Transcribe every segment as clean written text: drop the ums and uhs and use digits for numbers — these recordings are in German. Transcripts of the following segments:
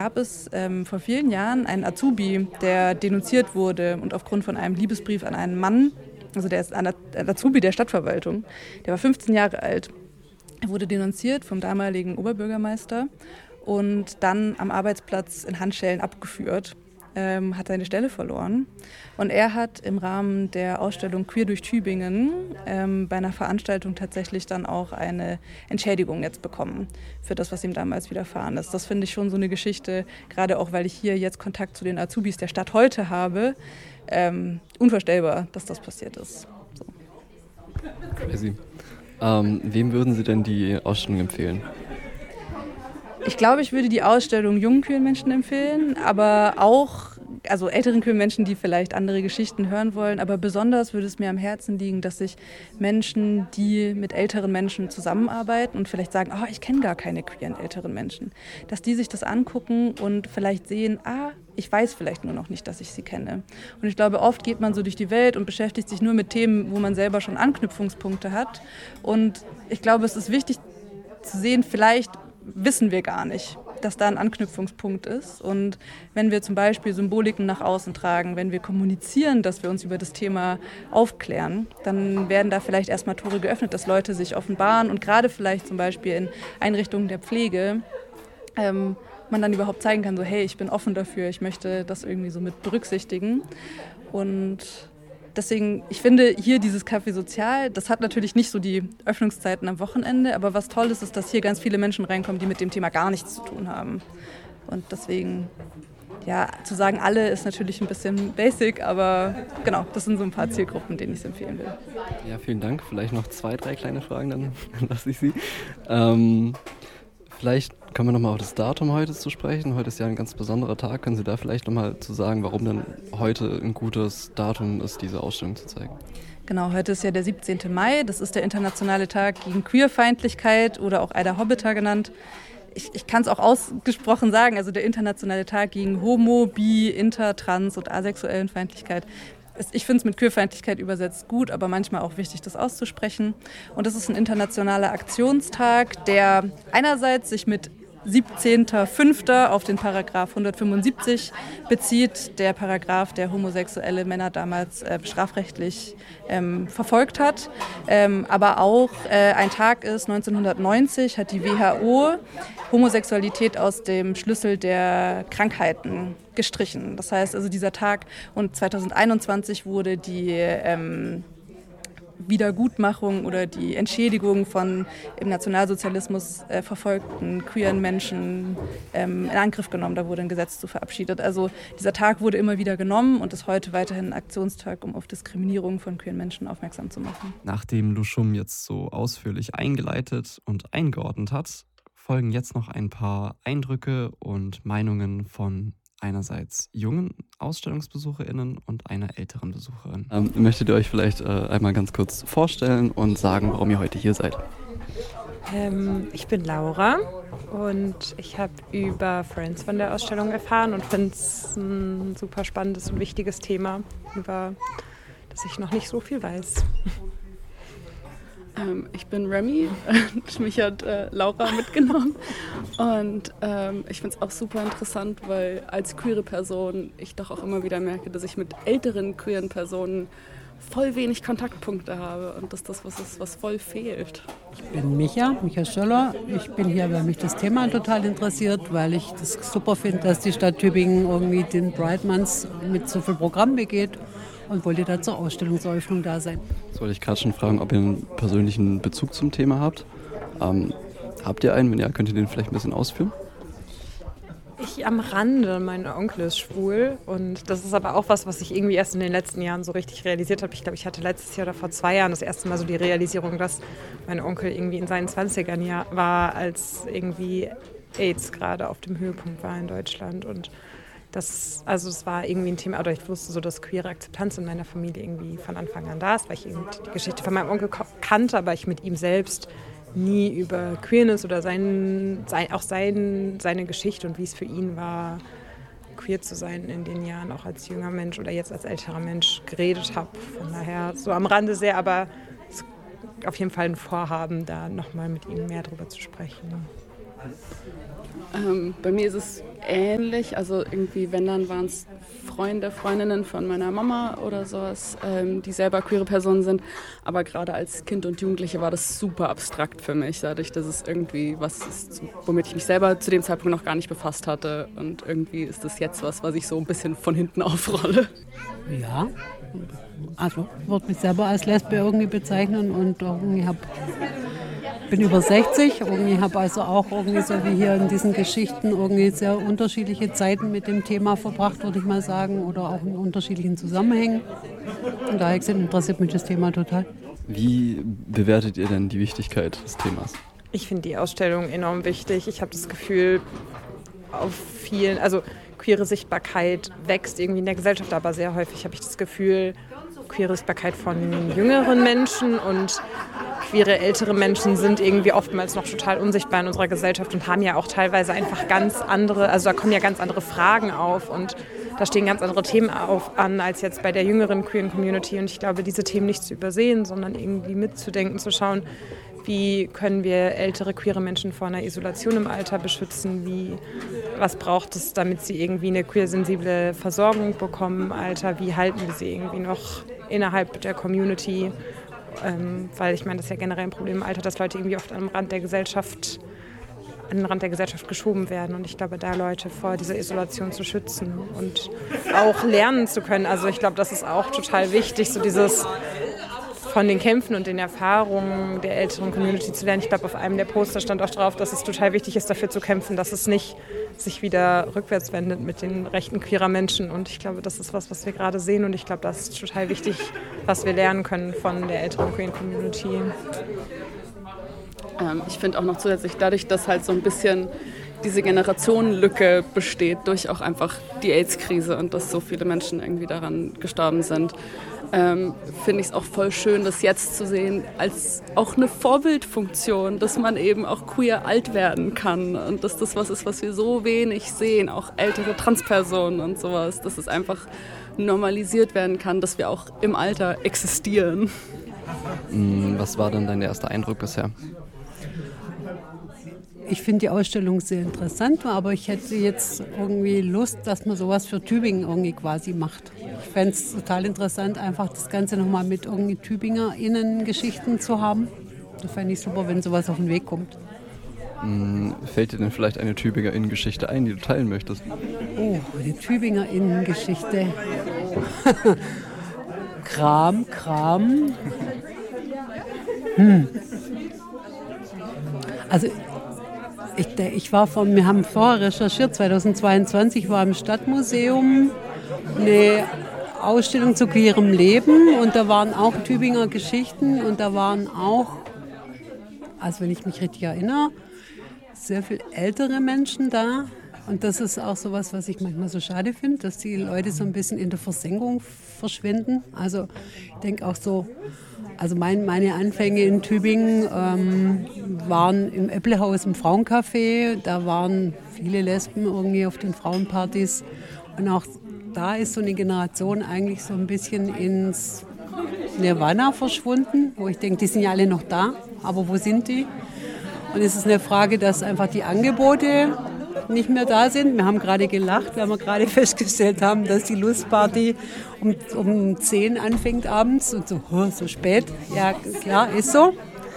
gab es vor vielen Jahren einen Azubi, der denunziert wurde und aufgrund von einem Liebesbrief an einen Mann, also der ist ein Azubi der Stadtverwaltung, der war 15 Jahre alt. Er wurde denunziert vom damaligen Oberbürgermeister und dann am Arbeitsplatz in Handschellen abgeführt, hat seine Stelle verloren. Und er hat im Rahmen der Ausstellung Queer durch Tübingen bei einer Veranstaltung tatsächlich dann auch eine Entschädigung jetzt bekommen für das, was ihm damals widerfahren ist. Das finde ich schon so eine Geschichte, gerade auch, weil ich hier jetzt Kontakt zu den Azubis der Stadt heute habe, unvorstellbar, dass das passiert ist. So. Crazy. Wem würden Sie denn die Ausstellung empfehlen? Ich glaube, ich würde die Ausstellung jungen queeren Menschen empfehlen, aber auch älteren queeren Menschen, die vielleicht andere Geschichten hören wollen. Aber besonders würde es mir am Herzen liegen, dass sich Menschen, die mit älteren Menschen zusammenarbeiten und vielleicht sagen, ich kenne gar keine queeren älteren Menschen, dass die sich das angucken und vielleicht sehen, ich weiß vielleicht nur noch nicht, dass ich sie kenne. Und ich glaube, oft geht man so durch die Welt und beschäftigt sich nur mit Themen, wo man selber schon Anknüpfungspunkte hat. Und ich glaube, es ist wichtig zu sehen, vielleicht wissen wir gar nicht, dass da ein Anknüpfungspunkt ist. Und wenn wir zum Beispiel Symboliken nach außen tragen, wenn wir kommunizieren, dass wir uns über das Thema aufklären, dann werden da vielleicht erstmal Tore geöffnet, dass Leute sich offenbaren und gerade vielleicht zum Beispiel in Einrichtungen der Pflege man dann überhaupt zeigen kann, so hey, ich bin offen dafür, ich möchte das irgendwie so mit berücksichtigen. Und deswegen, ich finde hier dieses Café Sozial, das hat natürlich nicht so die Öffnungszeiten am Wochenende, aber was toll ist, ist, dass hier ganz viele Menschen reinkommen, die mit dem Thema gar nichts zu tun haben. Und deswegen, zu sagen alle ist natürlich ein bisschen basic, aber genau, das sind so ein paar Zielgruppen, denen ich es empfehlen will. Ja, vielen Dank. Vielleicht noch 2, 3 kleine Fragen, dann lasse ich Sie. Vielleicht kommen wir nochmal auf das Datum heute zu sprechen. Heute ist ja ein ganz besonderer Tag. Können Sie da vielleicht nochmal zu sagen, warum denn heute ein gutes Datum ist, diese Ausstellung zu zeigen? Genau, heute ist ja der 17. Mai. Das ist der internationale Tag gegen Queerfeindlichkeit oder auch Aida Hobbiter genannt. Ich kann es auch ausgesprochen sagen, also der internationale Tag gegen Homo-, Bi-, Inter-, Trans- und asexuellen Feindlichkeit. Ich finde es mit Queerfeindlichkeit übersetzt gut, aber manchmal auch wichtig, das auszusprechen. Und das ist ein internationaler Aktionstag, der einerseits sich mit 17.05. auf den Paragraph 175 bezieht, der Paragraph, der homosexuelle Männer damals strafrechtlich verfolgt hat. Aber auch ein Tag ist, 1990 hat die WHO Homosexualität aus dem Schlüssel der Krankheiten gestrichen. Das heißt also dieser Tag und 2021 wurde die Wiedergutmachung oder die Entschädigung von im Nationalsozialismus verfolgten queeren Menschen in Angriff genommen. Da wurde ein Gesetz zu verabschiedet. Also dieser Tag wurde immer wieder genommen und ist heute weiterhin ein Aktionstag, um auf Diskriminierung von queeren Menschen aufmerksam zu machen. Nachdem Luschum jetzt so ausführlich eingeleitet und eingeordnet hat, folgen jetzt noch ein paar Eindrücke und Meinungen von einerseits jungen AusstellungsbesucherInnen und einer älteren Besucherin. Möchtet ihr euch vielleicht einmal ganz kurz vorstellen und sagen, warum ihr heute hier seid? Ich bin Laura und ich habe über Friends von der Ausstellung erfahren und finde es ein super spannendes und wichtiges Thema, über das ich noch nicht so viel weiß. Ich bin Remy und mich hat Laura mitgenommen und ich finde es auch super interessant, weil als queere Person ich doch auch immer wieder merke, dass ich mit älteren queeren Personen voll wenig Kontaktpunkte habe und dass das was ist, was voll fehlt. Ich bin Micha Schöller. Ich bin hier, weil mich das Thema total interessiert, weil ich das super finde, dass die Stadt Tübingen irgendwie den Pride Month mit so viel Programm begeht. Und wollte da zur Ausstellungseröffnung da sein. Jetzt wollte ich gerade schon fragen, ob ihr einen persönlichen Bezug zum Thema habt. Habt ihr einen? Wenn ja, könnt ihr den vielleicht ein bisschen ausführen? Ich am Rande, mein Onkel ist schwul und das ist aber auch was ich irgendwie erst in den letzten Jahren so richtig realisiert habe. Ich glaube, ich hatte letztes Jahr oder vor 2 Jahren das erste Mal so die Realisierung, dass mein Onkel irgendwie in seinen 20ern war, als irgendwie AIDS gerade auf dem Höhepunkt war in Deutschland und es war irgendwie ein Thema, oder ich wusste so, dass queere Akzeptanz in meiner Familie irgendwie von Anfang an da ist, weil ich eben die Geschichte von meinem Onkel kannte, aber ich mit ihm selbst nie über Queerness oder seine Geschichte und wie es für ihn war, queer zu sein in den Jahren, auch als junger Mensch oder jetzt als älterer Mensch geredet habe. Von daher so am Rande sehr, aber es ist auf jeden Fall ein Vorhaben, da nochmal mit ihm mehr drüber zu sprechen. Bei mir ist es ähnlich, also irgendwie, wenn dann waren es Freundinnen von meiner Mama oder sowas, die selber queere Personen sind, aber gerade als Kind und Jugendliche war das super abstrakt für mich, dadurch, dass es irgendwie was ist, womit ich mich selber zu dem Zeitpunkt noch gar nicht befasst hatte und irgendwie ist das jetzt was ich so ein bisschen von hinten aufrolle. Ja, also ich würde mich selber als Lesbe irgendwie bezeichnen und irgendwie bin über 60, irgendwie habe also auch irgendwie so wie hier in diesen Geschichten irgendwie sehr unterschiedliche Zeiten mit dem Thema verbracht, würde ich mal sagen, oder auch in unterschiedlichen Zusammenhängen. Und daher interessiert mich das Thema total. Wie bewertet ihr denn die Wichtigkeit des Themas? Ich finde die Ausstellung enorm wichtig. Ich habe das Gefühl, also queere Sichtbarkeit wächst irgendwie in der Gesellschaft, aber sehr häufig habe ich das Gefühl, queere Sichtbarkeit von jüngeren Menschen und queere ältere Menschen sind irgendwie oftmals noch total unsichtbar in unserer Gesellschaft und haben ja auch teilweise einfach ganz andere, also da kommen ja ganz andere Fragen auf und da stehen ganz andere Themen an als jetzt bei der jüngeren queeren Community und ich glaube, diese Themen nicht zu übersehen, sondern irgendwie mitzudenken, zu schauen, wie können wir ältere queere Menschen vor einer Isolation im Alter beschützen, was braucht es, damit sie irgendwie eine queersensible Versorgung bekommen im Alter, wie halten wir sie irgendwie noch innerhalb der Community, weil ich meine, das ist ja generell ein Problem im Alter, dass Leute irgendwie oft an den Rand der Gesellschaft geschoben werden und ich glaube, da Leute vor dieser Isolation zu schützen und auch lernen zu können, also ich glaube, das ist auch total wichtig, so dieses von den Kämpfen und den Erfahrungen der älteren Community zu lernen. Ich glaube, auf einem der Poster stand auch drauf, dass es total wichtig ist, dafür zu kämpfen, dass es nicht sich wieder rückwärts wendet mit den Rechten queerer Menschen. Und ich glaube, das ist was wir gerade sehen. Und ich glaube, das ist total wichtig, was wir lernen können von der älteren queeren Community. Ich finde auch noch zusätzlich dadurch, dass halt so ein bisschen diese Generationenlücke besteht, durch auch einfach die AIDS-Krise und dass so viele Menschen irgendwie daran gestorben sind, finde ich es auch voll schön, das jetzt zu sehen als auch eine Vorbildfunktion, dass man eben auch queer alt werden kann und dass das was ist, was wir so wenig sehen, auch ältere Transpersonen und sowas, dass es einfach normalisiert werden kann, dass wir auch im Alter existieren. Was war denn dein erster Eindruck bisher? Ich finde die Ausstellung sehr interessant, aber ich hätte jetzt irgendwie Lust, dass man sowas für Tübingen irgendwie quasi macht. Ich fände es total interessant, einfach das Ganze nochmal mit irgendwie TübingerInnen-Geschichten zu haben. Das fände ich super, wenn sowas auf den Weg kommt. Fällt dir denn vielleicht eine TübingerInnen-Geschichte ein, die du teilen möchtest? Oh, die TübingerInnen-Geschichte. Kram. Also wir haben vorher recherchiert, 2022 war im Stadtmuseum eine Ausstellung zu queerem Leben und da waren auch Tübinger Geschichten und da waren auch, also wenn ich mich richtig erinnere, sehr viel ältere Menschen da und das ist auch sowas, was ich manchmal so schade finde, dass die Leute so ein bisschen in der Versenkung verschwinden. Also ich denke auch so, also meine Anfänge in Tübingen waren im Äpplehaus im Frauencafé. Da waren viele Lesben irgendwie auf den Frauenpartys. Und auch da ist so eine Generation eigentlich so ein bisschen ins Nirvana verschwunden, wo ich denke, die sind ja alle noch da, aber wo sind die? Und es ist eine Frage, dass einfach die Angebote nicht mehr da sind. Wir haben gerade gelacht, weil wir gerade festgestellt haben, dass die Lustparty um 10 anfängt abends und so spät. Ja, klar, ist so.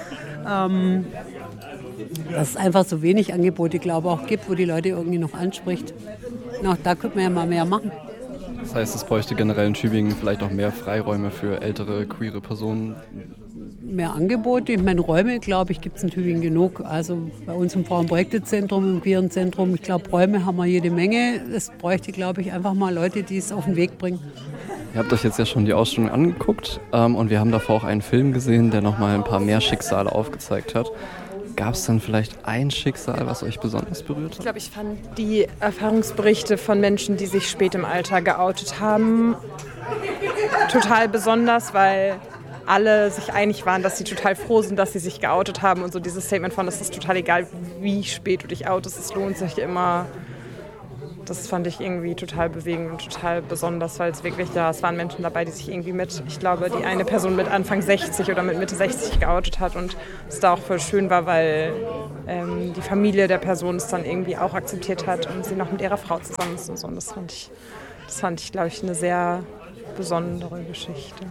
Dass es einfach so wenig Angebote, glaube ich, auch gibt, wo die Leute irgendwie noch anspricht. Und auch da könnte man ja mal mehr machen. Das heißt, es bräuchte generell in Tübingen vielleicht auch mehr Freiräume für ältere, queere Personen? Mehr Angebote. Ich meine, Räume, glaube ich, gibt es in Tübingen genug. Also bei uns im Frauenprojektezentrum, im Queeren Zentrum, ich glaube, Räume haben wir jede Menge. Es bräuchte, glaube ich, einfach mal Leute, die es auf den Weg bringen. Ihr habt euch jetzt ja schon die Ausstellung angeguckt und wir haben davor auch einen Film gesehen, der nochmal ein paar mehr Schicksale aufgezeigt hat. Gab es dann vielleicht ein Schicksal, was euch besonders berührt hat? Ich glaube, ich fand die Erfahrungsberichte von Menschen, die sich spät im Alter geoutet haben, total besonders, weil alle sich einig waren, dass sie total froh sind, dass sie sich geoutet haben. Und so dieses Statement von, es ist total egal, wie spät du dich outest, es lohnt sich immer, das fand ich irgendwie total bewegend und total besonders, weil es wirklich, es waren Menschen dabei, die sich irgendwie ich glaube, die eine Person mit Anfang 60 oder mit Mitte 60 geoutet hat und es da auch voll schön war, weil die Familie der Person es dann irgendwie auch akzeptiert hat und sie noch mit ihrer Frau zusammen ist und so. Und das fand ich, glaube ich, eine sehr besondere Geschichte.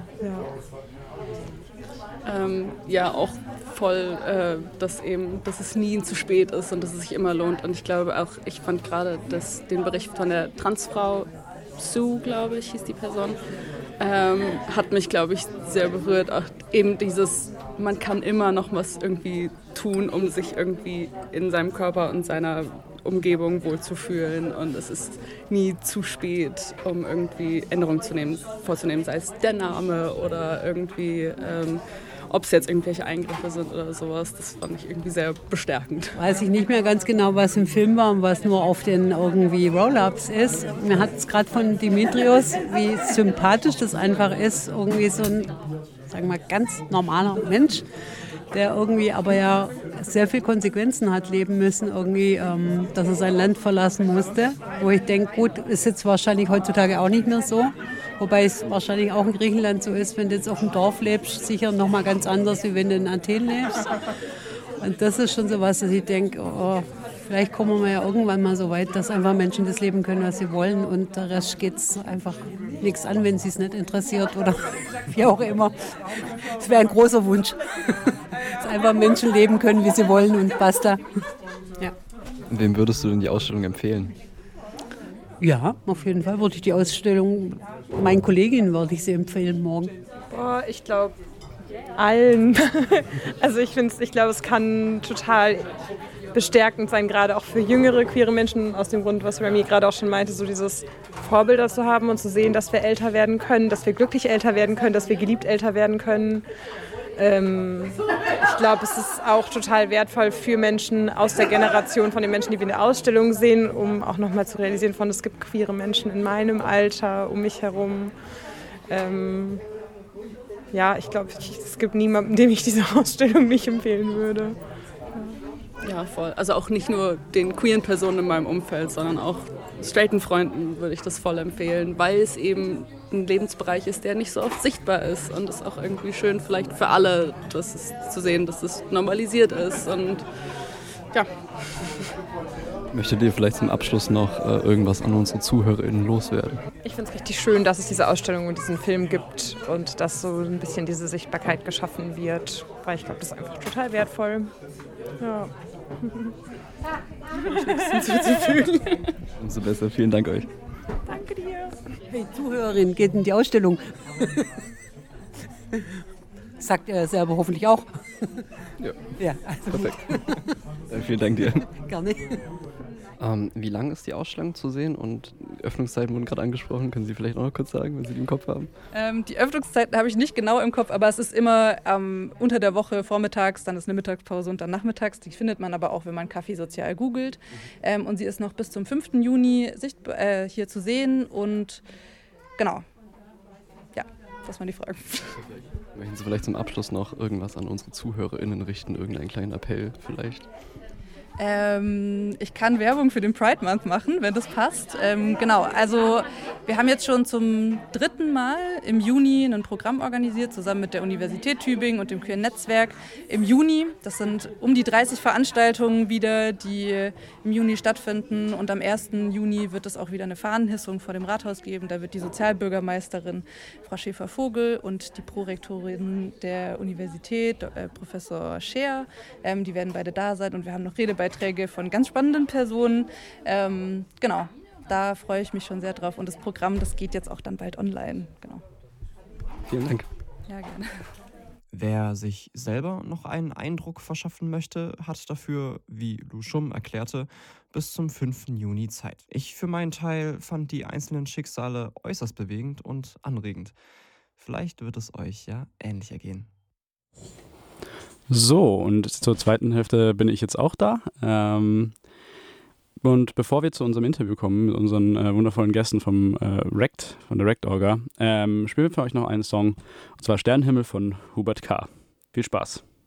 Ja, auch voll, dass es nie zu spät ist und dass es sich immer lohnt. Und ich glaube auch, ich fand gerade den Bericht von der Transfrau, Sue, glaube ich, hieß die Person, hat mich, glaube ich, sehr berührt. Auch eben man kann immer noch was irgendwie tun, um sich irgendwie in seinem Körper und seiner Umgebung wohlzufühlen. Und es ist nie zu spät, um irgendwie Änderungen vorzunehmen, sei es der Name oder irgendwie ob es jetzt irgendwelche Eingriffe sind oder sowas. Das fand ich irgendwie sehr bestärkend. Weiß ich nicht mehr ganz genau, was im Film war und was nur auf den irgendwie Roll-Ups ist. Mir hat es gerade von Dimitrios, wie sympathisch das einfach ist, irgendwie so ein, sagen wir mal, ganz normaler Mensch, der irgendwie aber ja sehr viel Konsequenzen hat leben müssen, irgendwie, dass er sein Land verlassen musste. Wo ich denke, gut, ist jetzt wahrscheinlich heutzutage auch nicht mehr so. Wobei es wahrscheinlich auch in Griechenland so ist, wenn du jetzt auf dem Dorf lebst, sicher nochmal ganz anders, wie wenn du in Athen lebst. Und das ist schon so was, dass ich denke, vielleicht kommen wir ja irgendwann mal so weit, dass einfach Menschen das leben können, was sie wollen und der Rest geht es einfach nichts an, wenn sie es nicht interessiert oder wie auch immer. Das wäre ein großer Wunsch, dass einfach Menschen leben können, wie sie wollen und basta. Ja. Wem würdest du denn die Ausstellung empfehlen? Ja, auf jeden Fall würde ich die Ausstellung, meinen Kolleginnen würde ich sie empfehlen morgen. Boah, ich glaube allen. Also ich glaube, es kann total bestärkend sein, gerade auch für jüngere queere Menschen, aus dem Grund, was Remy gerade auch schon meinte, so dieses Vorbilder zu haben und zu sehen, dass wir älter werden können, dass wir glücklich älter werden können, dass wir geliebt älter werden können. Ich glaube, es ist auch total wertvoll für Menschen aus der Generation von den Menschen, die wir in der Ausstellung sehen, um auch nochmal zu realisieren, es gibt queere Menschen in meinem Alter, um mich herum. Ich glaube, es gibt niemanden, dem ich diese Ausstellung nicht empfehlen würde. Ja, voll. Also auch nicht nur den queeren Personen in meinem Umfeld, sondern auch straighten Freunden würde ich das voll empfehlen, weil es eben ein Lebensbereich ist, der nicht so oft sichtbar ist und es ist auch irgendwie schön vielleicht für alle, zu sehen, dass es normalisiert ist und ja. Möchtet ihr vielleicht zum Abschluss noch irgendwas an unsere ZuhörerInnen loswerden? Ich finde es richtig schön, dass es diese Ausstellung und diesen Film gibt und dass so ein bisschen diese Sichtbarkeit geschaffen wird, weil ich glaube, das ist einfach total wertvoll. Ja. Umso besser. Vielen Dank euch. Danke dir. Hey, Zuhörerin, geht in die Ausstellung. Sagt er selber hoffentlich auch. Ja, also perfekt. Vielen Dank dir. Gerne. Wie lang ist die Ausstellung zu sehen und die Öffnungszeiten wurden gerade angesprochen. Können Sie vielleicht auch noch kurz sagen, wenn Sie die im Kopf haben? Die Öffnungszeiten habe ich nicht genau im Kopf, aber es ist immer unter der Woche vormittags, dann ist eine Mittagspause und dann nachmittags. Die findet man aber auch, wenn man Kaffee sozial googelt. Und sie ist noch bis zum 5. Juni hier zu sehen und genau. Ja, das waren die Fragen. Möchten Sie vielleicht zum Abschluss noch irgendwas an unsere ZuhörerInnen richten? Irgendeinen kleinen Appell vielleicht? Ich kann Werbung für den Pride Month machen, wenn das passt. Genau, also wir haben jetzt schon zum 3. Mal im Juni ein Programm organisiert, zusammen mit der Universität Tübingen und dem Queer Netzwerk. Im Juni, das sind um die 30 Veranstaltungen wieder, die im Juni stattfinden. Und am 1. Juni wird es auch wieder eine Fahnenhissung vor dem Rathaus geben. Da wird die Sozialbürgermeisterin Frau Schäfer-Vogel und die Prorektorin der Universität, Professor Scheer, die werden beide da sein. Und wir haben noch Redebeiträge von ganz spannenden Personen. Genau, da freue ich mich schon sehr drauf. Und das Programm, das geht jetzt auch dann bald online. Genau. Vielen Dank. Ja, gerne. Wer sich selber noch einen Eindruck verschaffen möchte, hat dafür, wie Lu Schum erklärte, bis zum 5. Juni Zeit. Ich für meinen Teil fand die einzelnen Schicksale äußerst bewegend und anregend. Vielleicht wird es euch ja ähnlich ergehen. So, und zur zweiten Hälfte bin ich jetzt auch da. Und bevor wir zu unserem Interview kommen mit unseren wundervollen Gästen von der Rect-Orga, spielen wir für euch noch einen Song, und zwar Sternenhimmel von Hubert K. Viel Spaß.